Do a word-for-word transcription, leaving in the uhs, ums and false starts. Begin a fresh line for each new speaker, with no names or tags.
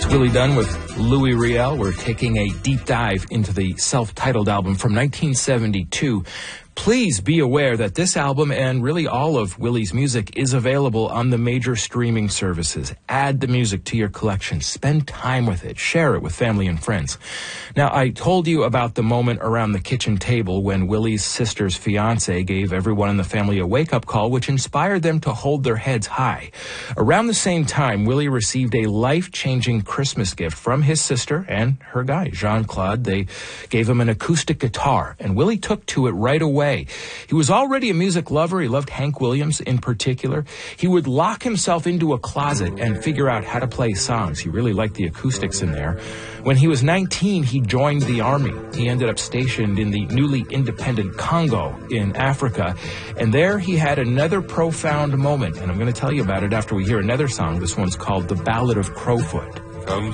Willie Dunn with Louis Riel. We're taking a deep dive into the self-titled album from nineteen seventy-two. Please be aware that this album and really all of Willie's music is available on the major streaming services. Add the music to your collection. Spend time with it. Share it with family and friends. Now, I told you about the moment around the kitchen table when Willie's sister's fiancé gave everyone in the family a wake-up call, which inspired them to hold their heads high. Around the same time, Willie received a life-changing Christmas gift from his sister and her guy, Jean-Claude. They gave him an acoustic guitar, and Willie took to it right away. He was already a music lover. He loved Hank Williams in particular. He would lock himself into a closet and figure out how to play songs. He really liked the acoustics in there. When he was nineteen, he joined the army. He ended up stationed in the newly independent Congo in Africa. And there he had another profound moment. And I'm going to tell you about it after we hear another song. This one's called The Ballad of Crowfoot.